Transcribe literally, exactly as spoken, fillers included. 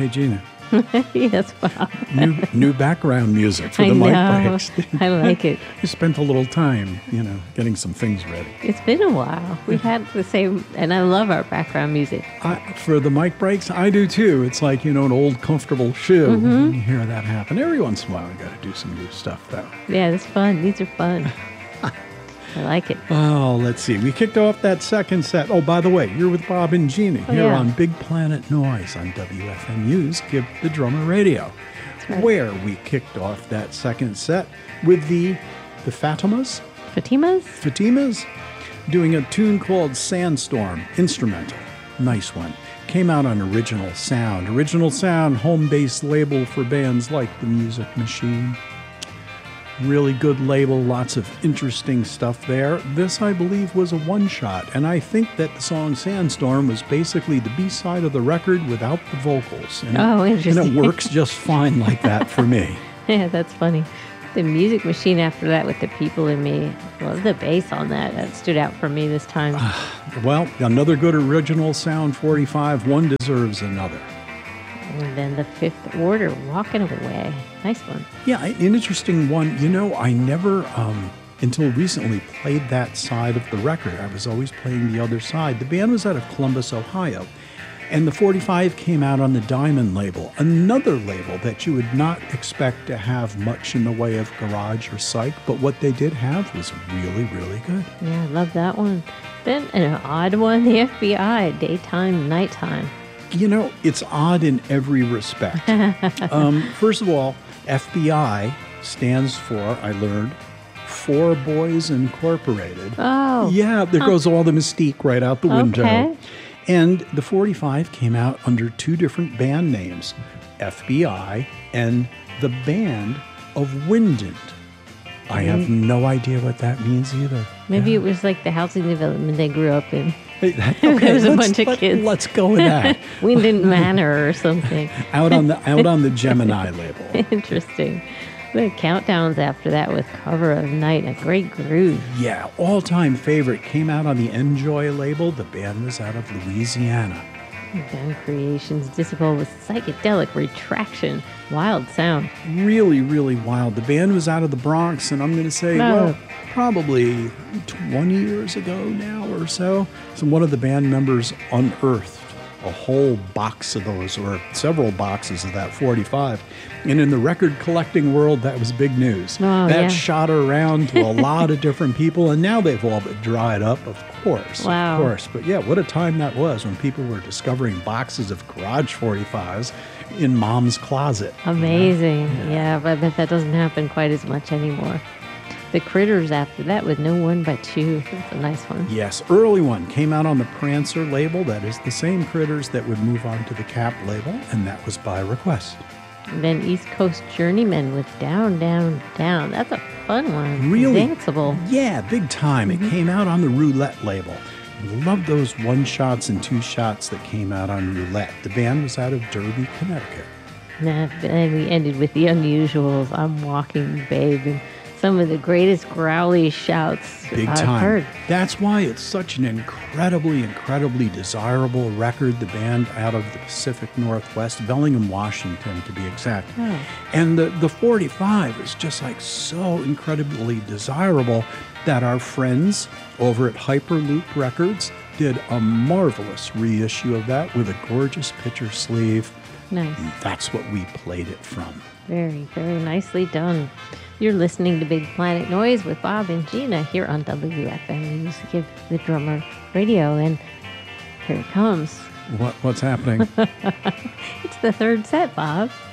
Hey, Gina. Yes, Bob. New new background music for I the mic know. breaks. I like it. You spent a little time, you know, getting some things ready. It's been a while. We've had the same, and I love our background music. I, for the mic breaks, I do too. It's like, you know, an old comfortable shoe. Mm-hmm. And you hear that happen. Every once in a while, I got to do some new stuff, though. Yeah, it's fun. These are fun. I like it. Oh, let's see. We kicked off that second set. Oh, by the way, you're with Bob and Gina Oh, here yeah. on Big Planet Noise on W F M U's Give the Drummer Radio, right. where we kicked off that second set with the the Fatimas, Fatimas? Fatimas, doing a tune called Sandstorm, instrumental. Nice one. Came out on Original Sound. Original Sound, home-based label for bands like The Music Machine. Really good label, lots of interesting stuff there. This, I believe, was a one-shot, and I think that the song Sandstorm was basically the B-side of the record without the vocals. And Oh, it, interesting. And it works just fine like that for me. Yeah, that's funny. The Music Machine after that with The People in Me. Love the bass on that. That stood out for me this time. Well, another good Original Sound forty-five, one deserves another. And then The Fifth Order, Walking Away. Nice one. Yeah, an interesting one. You know, I never, um, until recently, played that side of the record. I was always playing the other side. The band was out of Columbus, Ohio, and the forty-five came out on the Diamond label, another label that you would not expect to have much in the way of garage or psych, but what they did have was really, really good. Yeah, I love that one. Then an odd one, The F B I, Daytime, Nighttime. You know, it's odd in every respect. um, first of all, F B I stands for, I learned, Four Boys Incorporated. Oh. Yeah, there goes all the mystique right out the window. Okay. And the forty-five came out under two different band names, F B I and the Band of Windant. I have no idea what that means either. Maybe Yeah. it was like the housing development they grew up in. Hey, that- There okay, was a let's- bunch of let- kids. Let's go with that. Windant Manor or something. out on the out on the Gemini label. Interesting. The countdowns after that with Cover of Night, a great groove. Yeah, all-time favorite came out on the Enjoy label. The band was out of Louisiana. Gun Creations, Disciple with Psychedelic Retraction, Wild Sound. Really, really wild. The band was out of the Bronx, and I'm going to say, Oh. well, probably twenty years ago now or so. So one of the band members unearthed a whole box of those, or several boxes of that forty-five. And in the record collecting world, that was big news. Oh, that yeah. shot around to a lot of different people, and now they've all been dried up, of course. Wow. Of course. But yeah, what a time that was when people were discovering boxes of garage forty-fives in mom's closet. Amazing. Yeah, but I bet that doesn't happen quite as much anymore. The Critters after that with No One But You. That's a nice one. Yes, early one came out on the Prancer label. That is the same Critters that would move on to the Cap label, and that was by request. And then East Coast Journeyman with Down, Down, Down. That's a fun one. Really? Danceable. Yeah, big time. It came out on the Roulette label. Love those one shots and two shots that came out on Roulette. The band was out of Derby, Connecticut. Nah, and we ended with The Unusuals, I'm Walking Babe, and some of the greatest growly shouts Big I've time. heard. That's why it's such an incredibly, incredibly desirable record. The band out of the Pacific Northwest, Bellingham, Washington, to be exact. Oh. And the, the forty-five is just like so incredibly desirable that our friends over at Hyperloop Records did a marvelous reissue of that with a gorgeous picture sleeve. Nice. And that's what we played it from. Very, very nicely done. You're listening to Big Planet Noise with Bob and Gina here on W F M U's Give the Drummer Radio. And here it comes. What, what's happening? It's the third set, Bob.